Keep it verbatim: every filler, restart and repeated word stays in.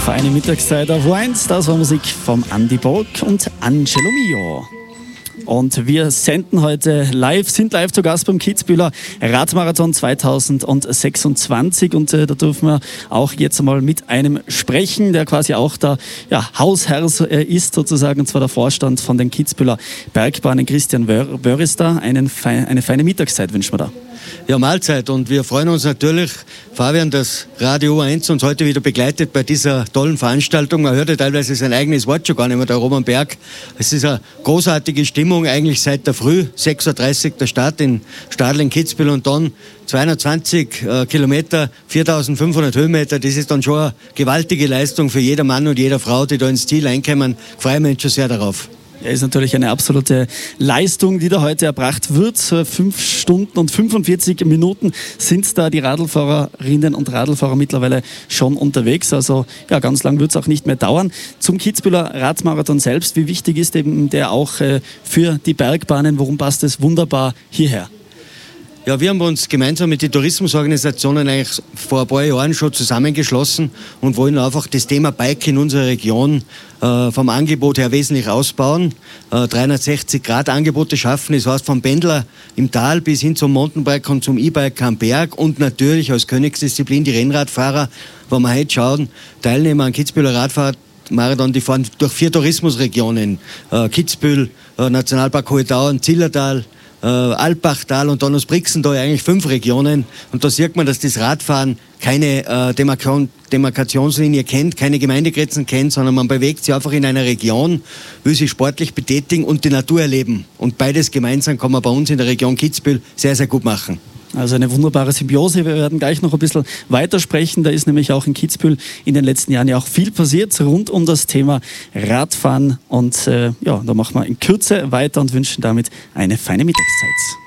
Feine Mittagszeit auf O eins, das war Musik vom Andy Borg und Angelo Mio. Und wir senden heute live, sind live zu Gast beim Kitzbüheler Radmarathon zweitausendsechsundzwanzig und äh, da dürfen wir auch jetzt mal mit einem sprechen, der quasi auch der ja, Hausherr äh, ist sozusagen, und zwar der Vorstand von den Kitzbüheler Bergbahnen, Christian Wör, Wör ist da. Einen fein, eine feine Mittagszeit wünschen wir da. Ja, Mahlzeit, und wir freuen uns natürlich, Fabian, dass Radio O eins uns heute wieder begleitet bei dieser tollen Veranstaltung. Man hörte teilweise sein eigenes Wort schon gar nicht mehr, der Roman Berg. Es ist eine großartige Stimmung, eigentlich seit der Früh, sechs Uhr dreißig der Start in Stadl in Kitzbühel und dann zweihundertzwanzig äh, Kilometer, viertausendfünfhundert Höhenmeter. Das ist dann schon eine gewaltige Leistung für jeder Mann und jede Frau, die da ins Ziel einkommen. Ich freue mich schon sehr darauf. Ja, ist natürlich eine absolute Leistung, die da heute erbracht wird. Fünf Stunden und fünfundvierzig Minuten sind da die Radlfahrerinnen und Radlfahrer mittlerweile schon unterwegs. Also ja, ganz lang wird es auch nicht mehr dauern. Zum Kitzbüheler Radmarathon selbst, wie wichtig ist eben der auch äh, für die Bergbahnen? Warum passt es wunderbar hierher? Ja, wir haben uns gemeinsam mit den Tourismusorganisationen eigentlich vor ein paar Jahren schon zusammengeschlossen und wollen einfach das Thema Bike in unserer Region äh, vom Angebot her wesentlich ausbauen, äh, dreihundertsechzig Grad Angebote schaffen, das heißt vom Pendler im Tal bis hin zum Mountainbike und zum E-Bike am Berg und natürlich als Königsdisziplin die Rennradfahrer, wenn wir heute schauen, Teilnehmer an Kitzbüheler Radmarathon, die fahren durch vier Tourismusregionen, äh, Kitzbühel, äh, Nationalpark Hohe Tauern, Zillertal, Äh, Alpbachtal und dann aus Brixental, eigentlich fünf Regionen. Und da sieht man, dass das Radfahren keine äh, Demarkation, Demarkationslinie kennt, keine Gemeindegrenzen kennt, sondern man bewegt sich einfach in einer Region, will sich sportlich betätigen und die Natur erleben. Und beides gemeinsam kann man bei uns in der Region Kitzbühel sehr, sehr gut machen. Also eine wunderbare Symbiose. Wir werden gleich noch ein bisschen weitersprechen. Da ist nämlich auch in Kitzbühel in den letzten Jahren ja auch viel passiert rund um das Thema Radfahren. Und äh, ja, da machen wir in Kürze weiter und wünschen damit eine feine Mittagszeit.